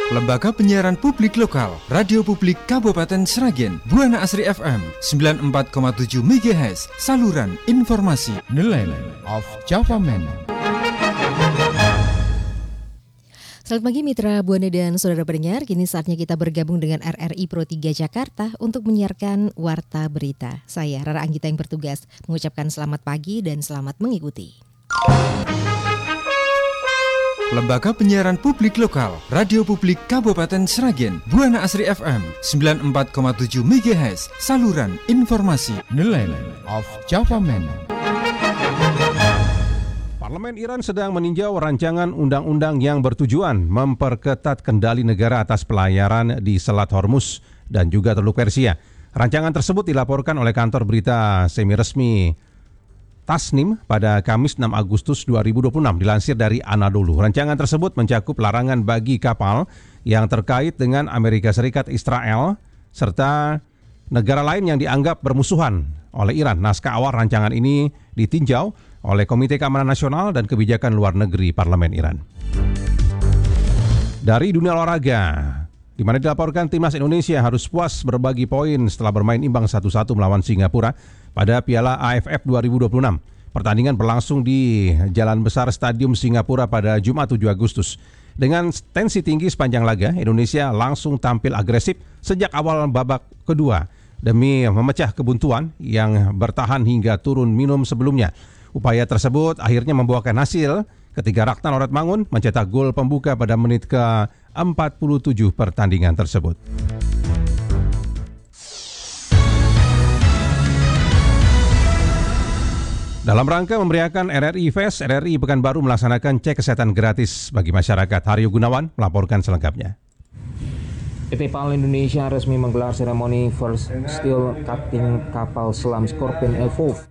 Lembaga Penyiaran Publik Lokal, Radio Publik Kabupaten Sragen, Buana Asri FM 94,7 MHz, saluran informasi nelayan of Java Man. Selamat pagi mitra Buana dan saudara pendengar, kini saatnya kita bergabung dengan RRI Pro 3 Jakarta untuk menyiarkan Warta Berita. Saya Rara Anggita yang bertugas mengucapkan selamat pagi dan selamat mengikuti. Lembaga Penyiaran Publik Lokal, Radio Publik Kabupaten Sragen, Buana Asri FM 94,7 MHz, saluran informasi nelayan of Java Man. Parlemen Iran sedang meninjau rancangan undang-undang yang bertujuan memperketat kendali negara atas pelayaran di Selat Hormuz dan juga Teluk Persia. Rancangan tersebut dilaporkan oleh kantor berita semi-resmi Tasnim pada Kamis 6 Agustus 2026, dilansir dari Anadolu. Rancangan tersebut mencakup larangan bagi kapal yang terkait dengan Amerika Serikat, Israel, serta negara lain yang dianggap bermusuhan oleh Iran. Naskah awal rancangan ini ditinjau oleh Komite Keamanan Nasional dan Kebijakan Luar Negeri Parlemen Iran. Dari dunia olahraga, di mana dilaporkan timnas Indonesia harus puas berbagi poin setelah bermain imbang 1-1 melawan Singapura pada Piala AFF 2026. Pertandingan berlangsung di Jalan Besar Stadium Singapura pada Jumat 7 Agustus. Dengan tensi tinggi sepanjang laga, Indonesia langsung tampil agresif sejak awal babak kedua demi memecah kebuntuan yang bertahan hingga turun minum sebelumnya. Upaya tersebut akhirnya membuahkan hasil ketika Raktan Oratmangun mencetak gol pembuka pada menit ke-47 pertandingan tersebut. Dalam rangka memeriahkan RRI Fest, RRI Pekanbaru melaksanakan cek kesehatan gratis bagi masyarakat. Haryo Gunawan melaporkan selengkapnya. PT PAL Indonesia resmi menggelar seremoni first steel cutting kapal selam Scorpion Evolve.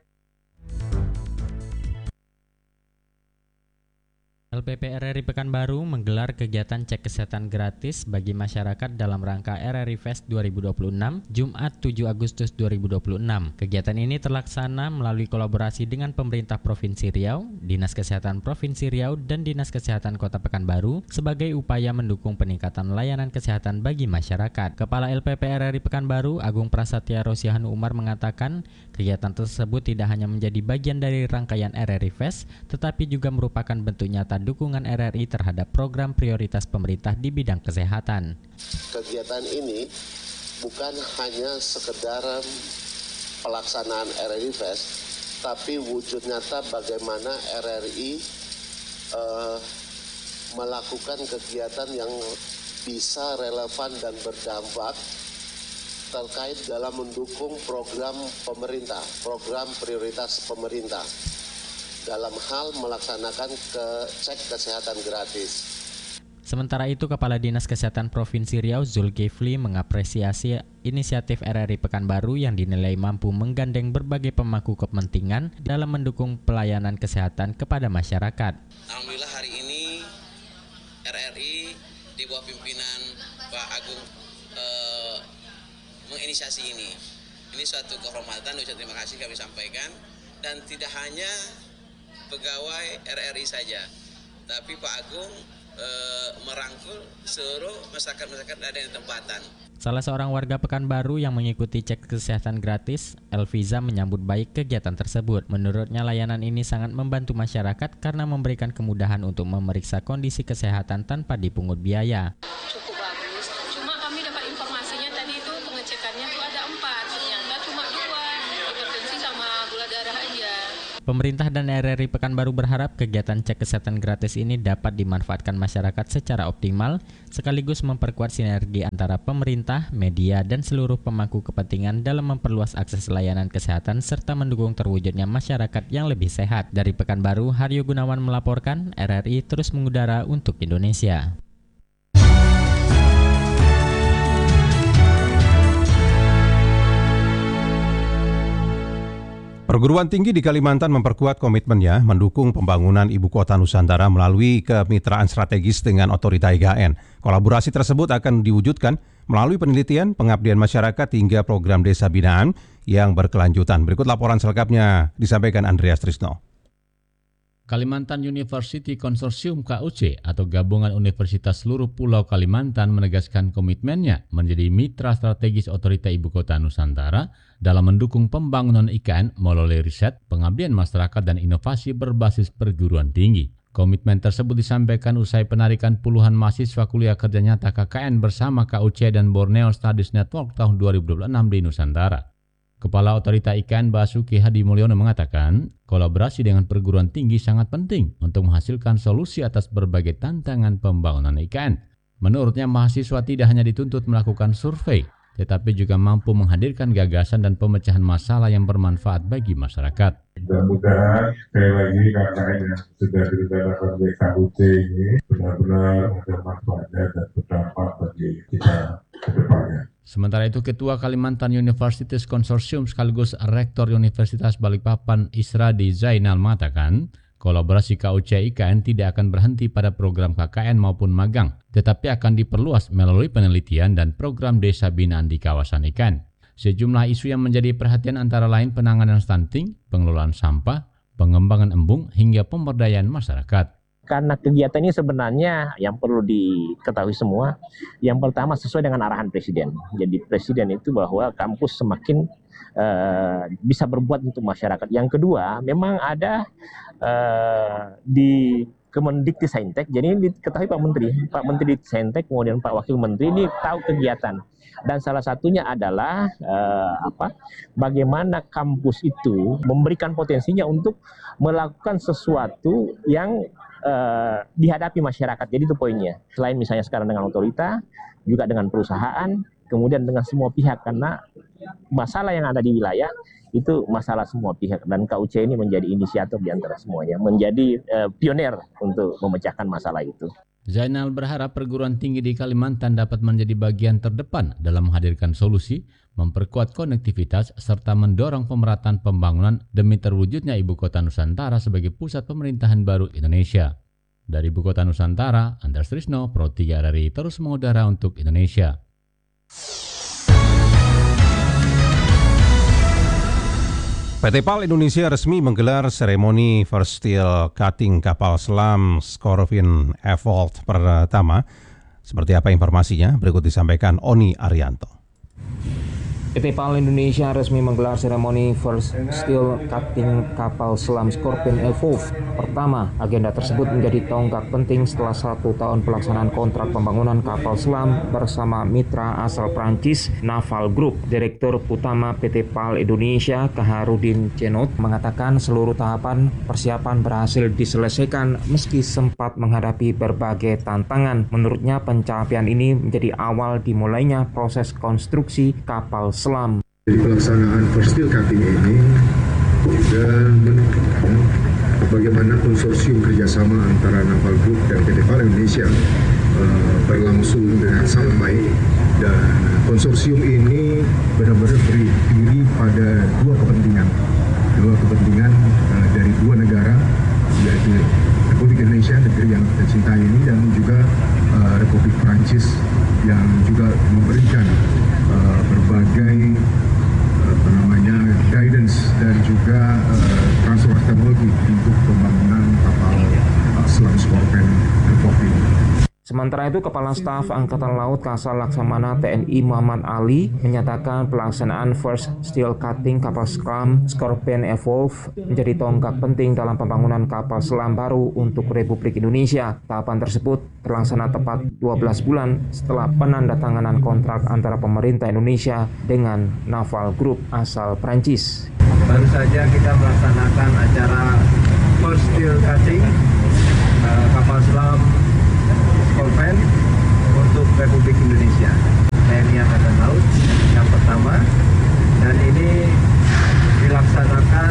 LPP RRI Pekanbaru menggelar kegiatan cek kesehatan gratis bagi masyarakat dalam rangka RRI Fest 2026, Jumat 7 Agustus 2026. Kegiatan ini terlaksana melalui kolaborasi dengan pemerintah Provinsi Riau, Dinas Kesehatan Provinsi Riau, dan Dinas Kesehatan Kota Pekanbaru sebagai upaya mendukung peningkatan layanan kesehatan bagi masyarakat. Kepala LPP RRI Pekanbaru, Agung Prasetya Rosyahanu Umar mengatakan, kegiatan tersebut tidak hanya menjadi bagian dari rangkaian RRI Fest, tetapi juga merupakan bentuk nyata dukungan RRI terhadap program prioritas pemerintah di bidang kesehatan. Kegiatan ini bukan hanya sekedar pelaksanaan RRI Fest, tapi wujud nyata bagaimana RRI melakukan kegiatan yang bisa relevan dan berdampak terkait dalam mendukung program pemerintah, program prioritas pemerintah dalam hal melaksanakan cek kesehatan gratis. Sementara itu, Kepala Dinas Kesehatan Provinsi Riau Zulkifli mengapresiasi inisiatif RRI Pekanbaru yang dinilai mampu menggandeng berbagai pemangku kepentingan dalam mendukung pelayanan kesehatan kepada masyarakat. Alhamdulillah hari ini RRI di bawah pimpinan Pak Agung menginisiasi ini. Ini suatu kehormatan, ucap terima kasih kami sampaikan, dan tidak hanya pegawai RRI saja, tapi Pak Agung merangkul seluruh masyarakat ada di tempatan. Salah seorang warga Pekanbaru yang mengikuti cek kesehatan gratis, Elviza, menyambut baik kegiatan tersebut. Menurutnya layanan ini sangat membantu masyarakat karena memberikan kemudahan untuk memeriksa kondisi kesehatan tanpa dipungut biaya. Cukup bagus, cuma kami dapat informasinya tadi itu pengecekannya tuh ada 4, ternyata cuma 2, hipertensi sama gula darah aja. Pemerintah dan RRI Pekanbaru berharap kegiatan cek kesehatan gratis ini dapat dimanfaatkan masyarakat secara optimal, sekaligus memperkuat sinergi antara pemerintah, media, dan seluruh pemangku kepentingan dalam memperluas akses layanan kesehatan serta mendukung terwujudnya masyarakat yang lebih sehat. Dari Pekanbaru, Haryo Gunawan melaporkan, RRI terus mengudara untuk Indonesia. Perguruan tinggi di Kalimantan memperkuat komitmennya mendukung pembangunan ibu kota Nusantara melalui kemitraan strategis dengan otorita IKN. Kolaborasi tersebut akan diwujudkan melalui penelitian, pengabdian masyarakat hingga program desa binaan yang berkelanjutan. Berikut laporan selengkapnya disampaikan Andreas Trisno. Kalimantan University Consortium KUC atau Gabungan Universitas Seluruh Pulau Kalimantan menegaskan komitmennya menjadi mitra strategis Otorita Ibu Kota Nusantara dalam mendukung pembangunan IKN melalui riset, pengabdian masyarakat dan inovasi berbasis perguruan tinggi. Komitmen tersebut disampaikan usai penarikan puluhan mahasiswa kuliah kerja nyata KKN bersama KUC dan Borneo Studies Network tahun 2026 di Nusantara. Kepala Otorita IKN Basuki Hadi Mulyono mengatakan, kolaborasi dengan perguruan tinggi sangat penting untuk menghasilkan solusi atas berbagai tantangan pembangunan IKN. Menurutnya, mahasiswa tidak hanya dituntut melakukan survei, tetapi juga mampu menghadirkan gagasan dan pemecahan masalah yang bermanfaat bagi masyarakat. Mudah-mudahan sekali lagi KKN yang sudah direncanakan oleh KUC ini benar-benar ada manfaatnya dan berdampak bagi kita ke depannya. Sementara itu, Ketua Kalimantan Universities Consortium sekaligus Rektor Universitas Balikpapan Isradi Zainal mengatakan, kolaborasi KUC IKN tidak akan berhenti pada program KKN maupun magang, tetapi akan diperluas melalui penelitian dan program desa binaan di kawasan IKN. Sejumlah isu yang menjadi perhatian antara lain penanganan stunting, pengelolaan sampah, pengembangan embung, hingga pemberdayaan masyarakat. Karena kegiatan ini sebenarnya yang perlu diketahui semua, yang pertama sesuai dengan arahan Presiden. Jadi Presiden itu bahwa kampus semakin bisa berbuat untuk masyarakat. Yang kedua, memang ada di Kemendikbudristek, jadi ini diketahui Pak Menteri Saintek, kemudian Pak Wakil Menteri ini tahu kegiatan. Dan salah satunya adalah bagaimana kampus itu memberikan potensinya untuk melakukan sesuatu yang dihadapi masyarakat. Jadi itu poinnya. Selain misalnya sekarang dengan otorita, juga dengan perusahaan, kemudian dengan semua pihak, karena masalah yang ada di wilayah itu masalah semua pihak, dan KUC ini menjadi inisiator di antara semuanya, menjadi pioner untuk memecahkan masalah itu. Zainal berharap perguruan tinggi di Kalimantan dapat menjadi bagian terdepan dalam menghadirkan solusi, memperkuat konektivitas, serta mendorong pemerataan pembangunan demi terwujudnya Ibu Kota Nusantara sebagai pusat pemerintahan baru Indonesia. Dari Ibu Kota Nusantara, Andreas Trisno, Pro 3 RRI terus mengudara untuk Indonesia. PT PAL Indonesia resmi menggelar seremoni first steel cutting kapal selam Scorpio Evolved pertama. Seperti apa informasinya? Berikut disampaikan Oni Arianto. PT PAL Indonesia resmi menggelar seremoni first steel cutting kapal selam Scorpio Evolved pertama. Agenda tersebut menjadi tonggak penting setelah 1 tahun pelaksanaan kontrak pembangunan kapal selam bersama mitra asal Prancis Naval Group. Direktur Utama PT PAL Indonesia Kaharudin Cenot mengatakan seluruh tahapan persiapan berhasil diselesaikan meski sempat menghadapi berbagai tantangan. Menurutnya pencapaian ini menjadi awal dimulainya proses konstruksi kapal selam. Jadi pelaksanaan first steel cutting ini juga menunjukkan bagaimana konsorsium kerjasama antara Naval Group dan PT PAL Indonesia berlangsung dengan sangat baik, dan konsorsium ini benar-benar berdiri pada dua kepentingan dari dua negara, yaitu Republik Indonesia, negeri yang kita cintai ini, dan juga Republik Prancis yang juga memberikan berbagai guidance dan juga transfer teknologi untuk pembangunan kapal selam Scorpio Evolved. Sementara itu, Kepala Staf Angkatan Laut Kasal Laksamana TNI Muhammad Ali menyatakan pelaksanaan first steel cutting kapal selam Scorpio Evolved menjadi tonggak penting dalam pembangunan kapal selam baru untuk Republik Indonesia. Tahapan tersebut terlaksana tepat 12 bulan setelah penandatanganan kontrak antara pemerintah Indonesia dengan Naval Group asal Prancis. Baru saja kita melaksanakan acara first steel cutting kapal selam Scorpio untuk Republik Indonesia, TNI Angkatan Laut yang pertama, dan ini dilaksanakan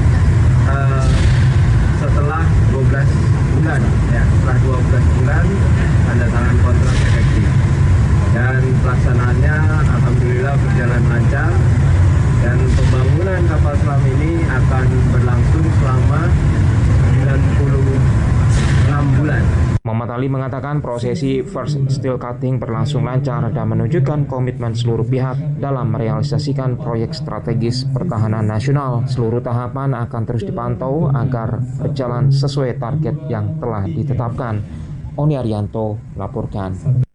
setelah 12 bulan, ya, setelah 12 bulan tanda tangan kontrak efektif, dan pelaksanaannya alhamdulillah berjalan lancar, dan pembangunan kapal selam ini akan berlangsung selama 96 bulan. Muhammad Ali mengatakan prosesi first steel cutting berlangsung lancar dan menunjukkan komitmen seluruh pihak dalam merealisasikan proyek strategis pertahanan nasional. Seluruh tahapan akan terus dipantau agar berjalan sesuai target yang telah ditetapkan. Oni Arianto laporkan.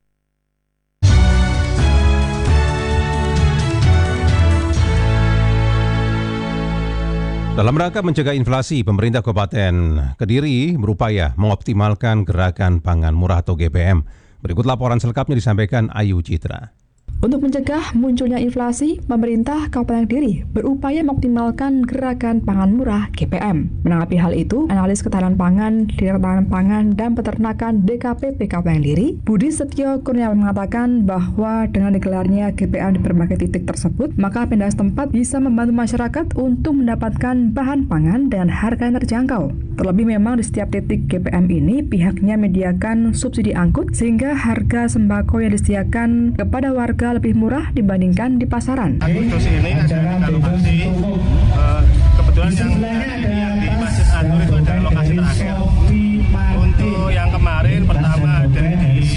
Dalam rangka mencegah inflasi, pemerintah Kabupaten Kediri berupaya mengoptimalkan gerakan pangan murah atau GPM. Berikut laporan selengkapnya disampaikan Ayu Citra. Untuk mencegah munculnya inflasi, pemerintah Kabupaten Kediri berupaya mengoptimalkan gerakan pangan murah GPM. Menanggapi hal itu, analis ketahanan pangan, Direktorat Ketahanan Pangan dan Peternakan DKPP Kabupaten Kediri, Budi Setio Kurniawan mengatakan bahwa dengan digelarnya GPM di berbagai titik tersebut, maka Pemda setempat bisa membantu masyarakat untuk mendapatkan bahan pangan dengan harga yang terjangkau. Terlebih memang di setiap titik GPM ini pihaknya menyediakan subsidi angkut sehingga harga sembako yang disediakan kepada warga lebih murah dibandingkan di pasaran. Agustus ini ada lokasi kebetulan yang di Masjid An-Nur itu adalah lokasi terakhir. Untuk yang kemarin pertama ada di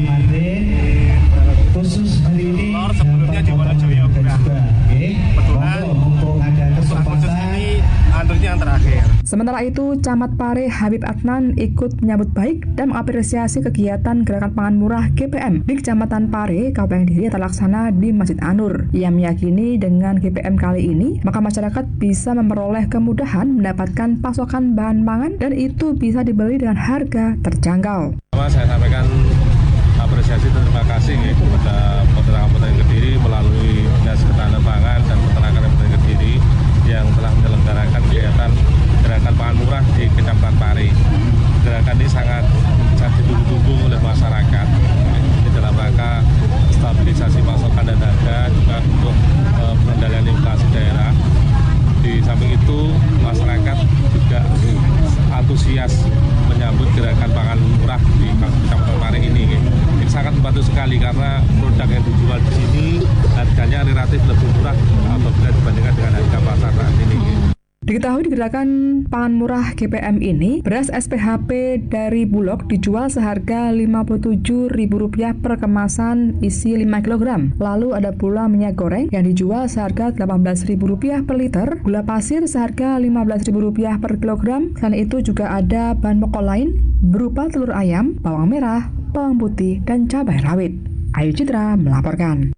Lor, sebelumnya di Wonojoyo. Kebetulan untuk Agustus ini An-Nurnya yang terakhir. Sementara itu, Camat Pare Habib Adnan ikut menyambut baik dan mengapresiasi kegiatan gerakan pangan murah GPM di Kecamatan Pare, Kabupaten Kediri terlaksana di Masjid An-Nur. Ia meyakini dengan GPM kali ini, maka masyarakat bisa memperoleh kemudahan mendapatkan pasokan bahan pangan dan itu bisa dibeli dengan harga terjangkau. Saya sampaikan apresiasi dan terima kasih kepada peternak Kabupaten Kediri melalui Dinas Ketahanan Pangan dan Peternakan Kabupaten Kediri yang telah menyelenggarakan kegiatan gerakan pangan murah di Kecamatan Pare. Gerakan ini sangat ditunggu-tunggu oleh masyarakat. Ini dalam rangka stabilisasi pasokan dan harga, juga untuk pengendalian inflasi daerah. Di samping itu, masyarakat juga antusias menyambut gerakan pangan murah di Kecamatan Pare ini. Ini sangat membantu sekali karena produk yang dijual di sini harganya relatif lebih murah apabila dibandingkan dengan harga pasar saat ini. Diketahui di gerakan pangan murah GPM ini, beras SPHP dari Bulog dijual seharga Rp57.000 per kemasan isi 5 kg. Lalu ada pula minyak goreng yang dijual seharga Rp18.000 per liter, gula pasir seharga Rp15.000 per kilogram. Selain itu juga ada bahan pokok lain berupa telur ayam, bawang merah, bawang putih, dan cabai rawit. Ayu Citra melaporkan.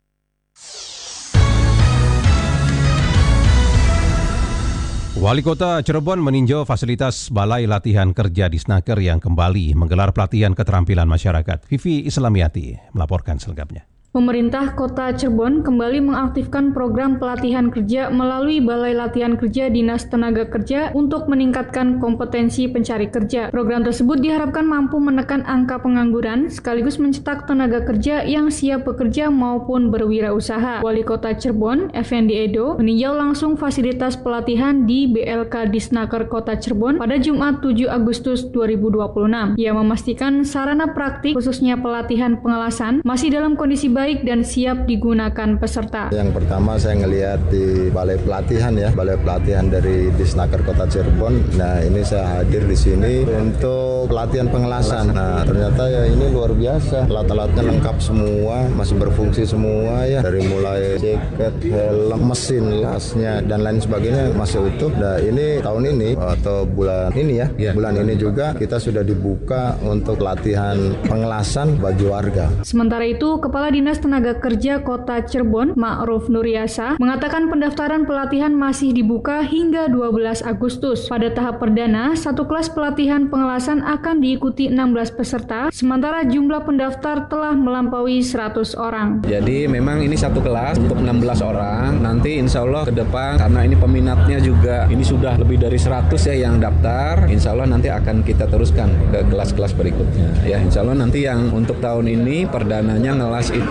Wali Kota Cirebon meninjau fasilitas Balai Latihan Kerja Disnaker yang kembali menggelar pelatihan keterampilan masyarakat. Vivi Islamiati melaporkan selengkapnya. Pemerintah Kota Cirebon kembali mengaktifkan program pelatihan kerja melalui Balai Latihan Kerja Dinas Tenaga Kerja untuk meningkatkan kompetensi pencari kerja. Program tersebut diharapkan mampu menekan angka pengangguran sekaligus mencetak tenaga kerja yang siap bekerja maupun berwirausaha. Wali Kota Cirebon, Effendi Edo, meninjau langsung fasilitas pelatihan di BLK Disnaker Kota Cirebon pada Jumat 7 Agustus 2026. Ia memastikan sarana praktik khususnya pelatihan pengelasan masih dalam kondisi baik dan siap digunakan peserta. Yang pertama saya ngelihat di balai pelatihan ya, balai pelatihan dari Disnaker Kota Cirebon. Nah ini saya hadir di sini untuk pelatihan pengelasan. Nah ternyata ya ini luar biasa, alat-alatnya lengkap semua, masih berfungsi semua ya, dari mulai jaket, helm, mesin, lasnya dan lain sebagainya masih utuh. Nah ini tahun ini atau bulan ini ya, bulan ini juga kita sudah dibuka untuk latihan pengelasan bagi warga. Sementara itu, Kepala Dinas Tenaga Kerja Kota Cirebon, Ma'ruf Nuriasa, mengatakan pendaftaran pelatihan masih dibuka hingga 12 Agustus. Pada tahap perdana, satu kelas pelatihan pengelasan akan diikuti 16 peserta, sementara jumlah pendaftar telah melampaui 100 orang. Jadi memang ini satu kelas untuk 16 orang. Nanti insya Allah ke depan, karena ini peminatnya juga, ini sudah lebih dari 100 ya yang daftar, insya Allah nanti akan kita teruskan ke kelas-kelas berikutnya. Ya insya Allah nanti yang untuk tahun ini perdananya ngelas itu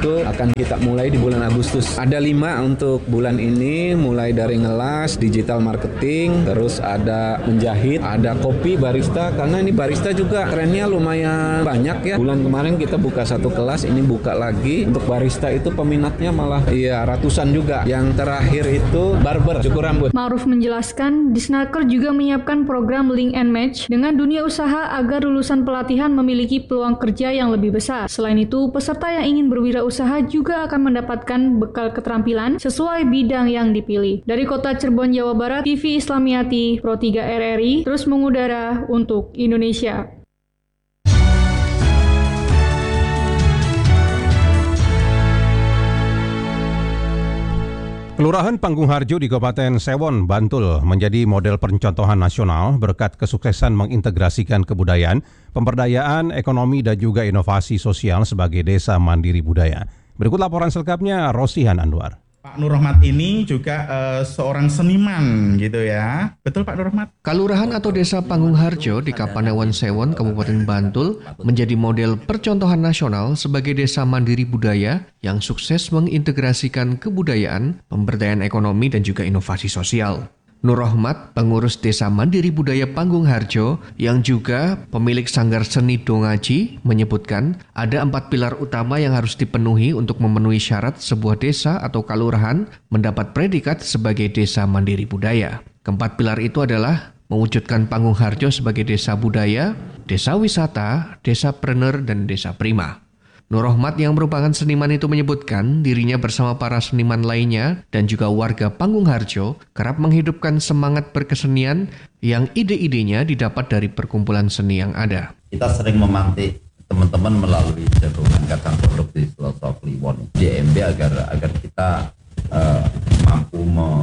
itu akan kita mulai di bulan Agustus. Ada 5 untuk bulan ini, mulai dari ngelas, digital marketing, terus ada menjahit, ada kopi, barista, karena ini barista juga trennya lumayan banyak ya. Bulan kemarin kita buka 1 kelas, ini buka lagi. Untuk barista itu peminatnya malah ratusan juga. Yang terakhir itu barber, cukur rambut. Ma'ruf menjelaskan, Disnaker juga menyiapkan program Link and Match dengan dunia usaha agar lulusan pelatihan memiliki peluang kerja yang lebih besar. Selain itu, peserta yang ingin berwirausaha juga akan mendapatkan bekal keterampilan sesuai bidang yang dipilih. Dari Kota Cirebon, Jawa Barat, TV Islamiyati Pro 3 RRI terus mengudara untuk Indonesia. Kelurahan Panggung Harjo di Kabupaten Sewon, Bantul menjadi model percontohan nasional berkat kesuksesan mengintegrasikan kebudayaan, pemberdayaan ekonomi dan juga inovasi sosial sebagai desa mandiri budaya. Berikut laporan selengkapnya Rosihan Anwar. Pak Nur Rahmat ini juga seorang seniman gitu ya. Betul Pak Nur Rahmat? Kelurahan atau Desa Panggung Harjo di Kapanewon Sewon, Kabupaten Bantul menjadi model percontohan nasional sebagai desa mandiri budaya yang sukses mengintegrasikan kebudayaan, pemberdayaan ekonomi dan juga inovasi sosial. Nur Rahmat, pengurus Desa Mandiri Budaya Panggung Harjo yang juga pemilik Sanggar Seni Dongaji, menyebutkan ada 4 pilar utama yang harus dipenuhi untuk memenuhi syarat sebuah desa atau kalurahan mendapat predikat sebagai desa mandiri budaya. Keempat pilar itu adalah mewujudkan Panggung Harjo sebagai desa budaya, desa wisata, desa prener, dan desa prima. Nur Rahmat yang merupakan seniman itu menyebutkan dirinya bersama para seniman lainnya dan juga warga Panggung Harjo kerap menghidupkan semangat berkesenian yang ide-idenya didapat dari perkumpulan seni yang ada. Kita sering memantik teman-teman melalui jaringan kacang produksi Selosok Kliwon JMB agar kita mampu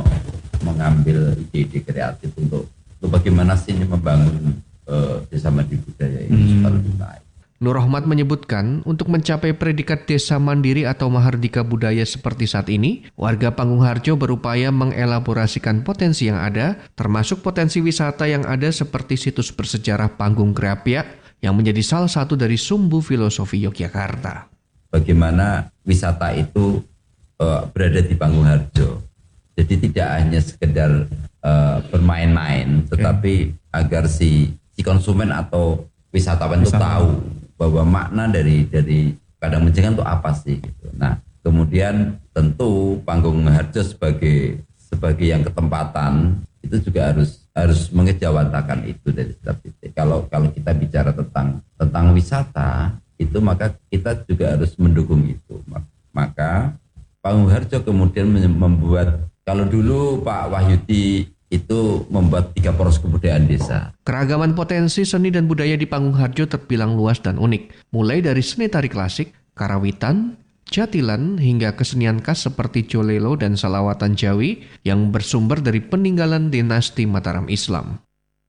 mengambil ide-ide kreatif untuk bagaimana sih membangun desa mandiri budaya ini supaya lebih baik. Nur Rahmat menyebutkan untuk mencapai predikat desa mandiri atau mahardika budaya seperti saat ini, warga Panggung Harjo berupaya mengelaborasikan potensi yang ada, termasuk potensi wisata yang ada seperti situs bersejarah Panggung Krapyak yang menjadi salah satu dari sumbu filosofi Yogyakarta. Bagaimana wisata itu berada di Panggung Harjo. Jadi tidak hanya sekedar bermain-main, tetapi agar si konsumen atau wisatawan itu tahu bahwa makna dari Padang Menjangan itu apa sih gitu. Nah, kemudian tentu Panggung Harjo sebagai yang ketempatan itu juga harus mengejawantakan itu dari setiap titik. Kalau kita bicara tentang wisata itu, maka kita juga harus mendukung itu. Maka Panggung Harjo kemudian membuat, kalau dulu Pak Wahyudi itu membuat 3 poros kebudayaan desa. Keragaman potensi seni dan budaya di Panggung Harjo terbilang luas dan unik, mulai dari seni tari klasik, karawitan, jatilan, hingga kesenian khas seperti jolelo dan salawatan Jawi yang bersumber dari peninggalan dinasti Mataram Islam.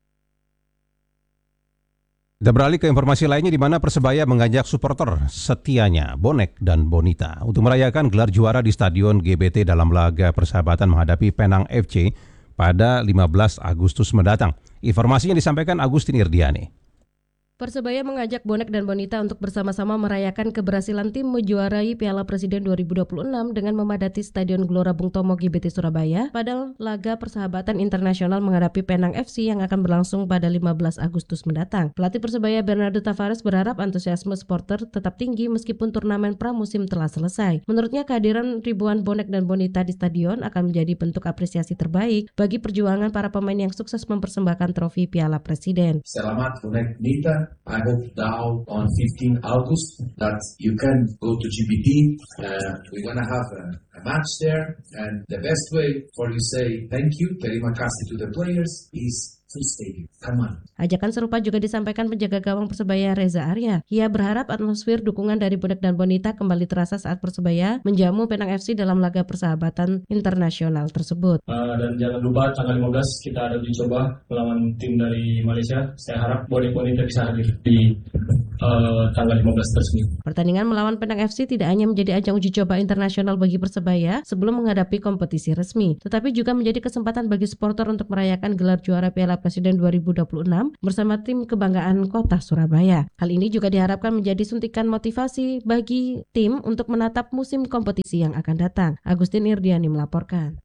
Kita beralih ke informasi lainnya di mana Persebaya mengajak supporter setianya, Bonek dan Bonita, untuk merayakan gelar juara di Stadion GBT dalam laga persahabatan menghadapi Penang FC pada 15 Agustus mendatang. Informasinya disampaikan Agustin Irdiani. Persebaya mengajak Bonek dan Bonita untuk bersama-sama merayakan keberhasilan tim menjuarai Piala Presiden 2026 dengan memadati Stadion Gelora Bung Tomo GBT Surabaya pada laga persahabatan internasional menghadapi Penang FC yang akan berlangsung pada 15 Agustus mendatang. Pelatih Persebaya Bernardo Tavares berharap antusiasme supporter tetap tinggi meskipun turnamen pramusim telah selesai. Menurutnya kehadiran ribuan Bonek dan Bonita di stadion akan menjadi bentuk apresiasi terbaik bagi perjuangan para pemain yang sukses mempersembahkan trofi Piala Presiden. Selamat Bonek Bonita. I hope now on 15 August that you can go to GBT. We're gonna have a match there, and the best way for you say thank you, terima kasih to the players is full stadium. Come on. Ajakan serupa juga disampaikan penjaga gawang Persebaya Reza Arya. Ia berharap atmosfer dukungan dari Bonek dan Bonita kembali terasa saat Persebaya menjamu Penang FC dalam laga persahabatan internasional tersebut. Dan jangan lupa tanggal 15 kita ada uji coba melawan tim dari Malaysia. Saya harap Bonek Bonita bisa hadir di tanggal 15 tersebut. Pertandingan melawan Penang FC tidak hanya menjadi ajang uji coba internasional bagi Persebaya sebelum menghadapi kompetisi resmi, tetapi juga menjadi kesempatan bagi supporter untuk merayakan gelar juara Piala Piala Presiden 2026 bersama tim kebanggaan Kota Surabaya. Hal ini juga diharapkan menjadi suntikan motivasi bagi tim untuk menatap musim kompetisi yang akan datang. Agustin Irdiani melaporkan.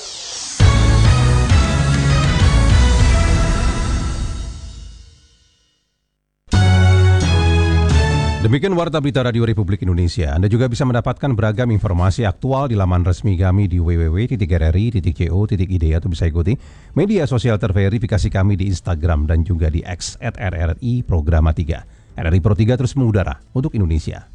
Demikian Warta Berita Radio Republik Indonesia. Anda juga bisa mendapatkan beragam informasi aktual di laman resmi kami di www.rri.co.id atau bisa ikuti media sosial terverifikasi kami di Instagram dan juga di X @RRI Programa 3. RRI Pro 3 terus mengudara untuk Indonesia.